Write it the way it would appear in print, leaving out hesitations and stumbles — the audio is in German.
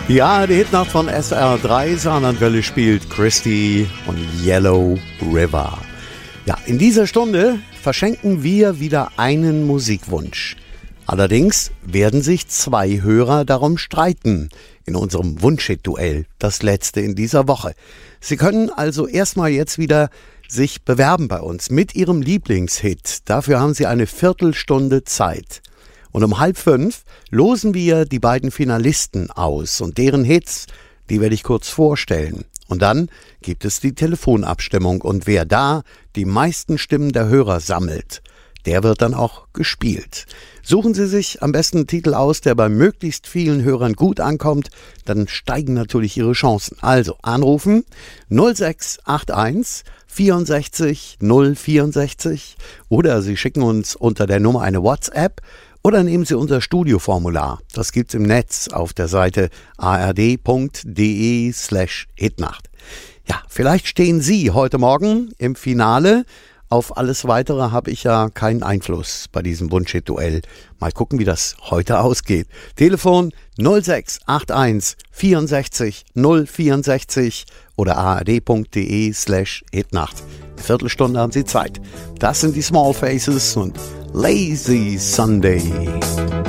Ja, die Hitnacht von SR3 Saarlandwelle spielt Christy und Yellow River. Ja, in dieser Stunde verschenken wir wieder einen Musikwunsch. Allerdings werden sich zwei Hörer darum streiten in unserem Wunschhit-Duell, das letzte in dieser Woche. Sie können also erstmal jetzt wieder sich bewerben bei uns mit Ihrem Lieblingshit. Dafür haben Sie eine Viertelstunde Zeit. Und um 4:30 losen wir die beiden Finalisten aus und deren Hits, die werde ich kurz vorstellen. Und dann gibt es die Telefonabstimmung und wer da die meisten Stimmen der Hörer sammelt, der wird dann auch gespielt. Suchen Sie sich am besten einen Titel aus, der bei möglichst vielen Hörern gut ankommt, dann steigen natürlich Ihre Chancen. Also anrufen 0681 64 064 oder Sie schicken uns unter der Nummer eine WhatsApp oder nehmen Sie unser Studioformular. Das gibt's im Netz auf der Seite ard.de/hitnacht. Ja, vielleicht stehen Sie heute Morgen im Finale. Auf alles Weitere habe ich ja keinen Einfluss bei diesem Wunschhit-Duell. Mal gucken, wie das heute ausgeht. Telefon 0681 64 064 oder ard.de/hitnacht. Eine Viertelstunde haben Sie Zeit. Das sind die Small Faces und Lazy Sunday.